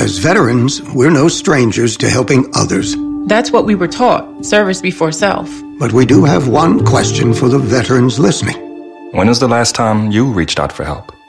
As veterans, we're no strangers to helping others. That's what we were taught, service before self. But we do have one question for the veterans listening. When was the last time you reached out for help?